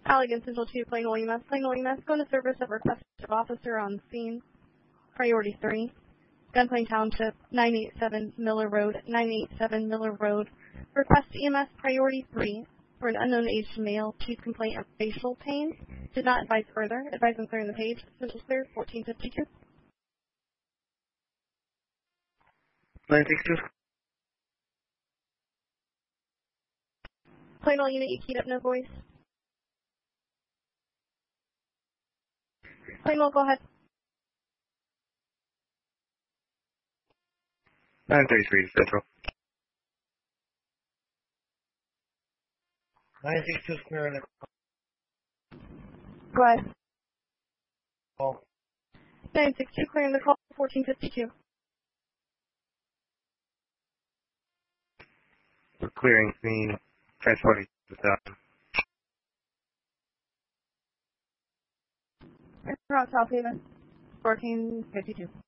Allegan Central 2, Plainville EMS. Plainville EMS, going to service at request of officer on scene. Priority 3. Gunplane Township, 987 Miller Road, 987 Miller Road. Request EMS Priority 3 for an unknown aged male. Chief complaint of facial pain. Did not advise further. Advise on clearing the page. Central clear, 1452. 962. Plainville unit, you keyed up, no voice. Plainville, go ahead. 933 Central. 962 clearing the Go ahead. call. 962 clearing the call, 1452. We're clearing scene. Transporting to South. Route South Haven, 1452.